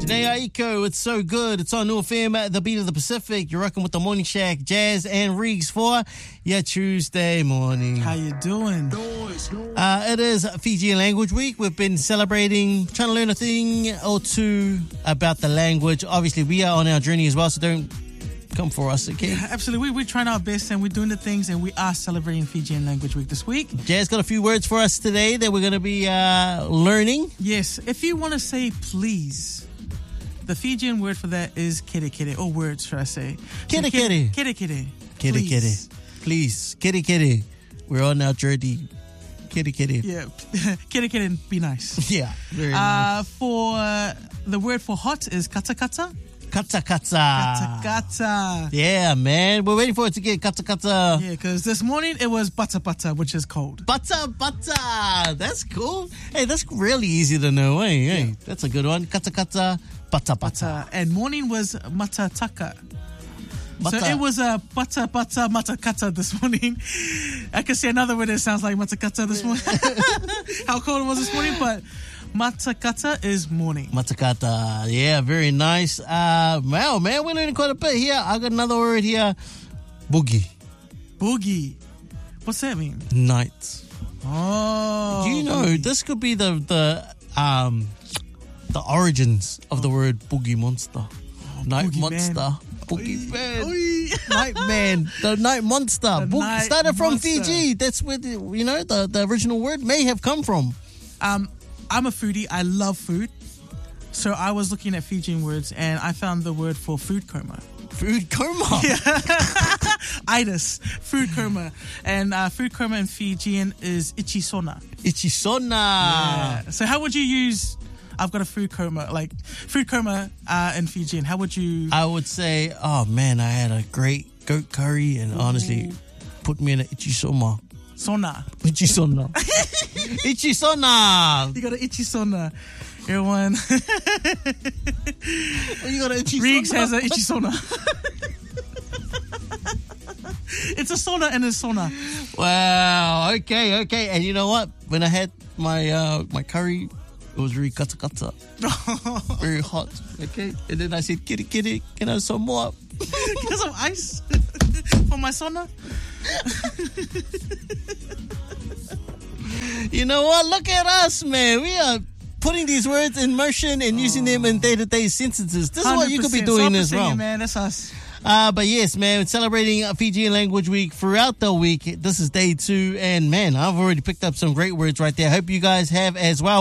Janae Aiko, it's so good. It's on New FM, the beat of the Pacific. You're rocking with the Morning Shack, Jazz and Riggs for your Tuesday morning. How you doing? It is Fijian Language Week. We've been celebrating, trying to learn a thing or two about the language. Obviously, we are on our journey as well, so don't come for us, okay? Yeah, absolutely. We're trying our best and we're doing the things, and we are celebrating Fijian Language Week this week. Jazz got a few words for us today that we're going to be learning. Yes. If you want to say please, the Fijian word for that is kere kere, or words, should I say. Kere kere. Kere kere. Kere kere. Please. Kere kere. We're on our journey. Kere kere. Yeah. Kere kere, be nice. Yeah, very nice. For the word for hot is kata kata. Kata kata. Kata kata. Yeah, man. We're waiting for it to get kata kata. Yeah, because this morning it was bata bata, which is cold. Bata bata. That's cool. Hey, that's really easy to know. Hey, that's a good one. Kata kata. Bata bata. And morning was matataka. Bata. So it was a bata bata matakata this morning. I could say another word that sounds like matakata this morning. How cold it was this morning, but matakata is morning. Matakata. Yeah, very nice. Wow, man, we're learning quite a bit here. I got another word here. Boogie. Boogie. What's that mean? Night. Oh. Do you know, this could be the origins of the word boogie monster. Night Boogie monster. Man. Boogie man. Oi. Night man. The night monster. Night started from monster. Fiji. That's where the original word may have come from. I'm a foodie. I love food. So I was looking at Fijian words and I found the word for food coma. Food coma. Yeah. Itis. Food coma. And food coma in Fijian is ichisona. Ichisona. Yeah. So how would you use I've got a food coma, like food coma in Fijian? How would you? I would say, oh man, I had a great goat curry and honestly put me in an ichisoma. Sona. Ichisona. Ichisona. You got an ichisona. Everyone. You got an ichisona. Riggs has an ichisona. It's a sauna and a sauna. Wow. Okay. And you know what? When I had my my curry, it was very kata kata. Very hot. Okay. And then I said, kitty, can I have some more? Get some ice for my sauna. You know what? Look at us, man. We are putting these words in motion and using them in day-to-day sentences. This is what you could be doing as well. Man, that's us. But yes, man, celebrating Fijian Language Week throughout the week. This is day 2. And man, I've already picked up some great words right there. I hope you guys have as well.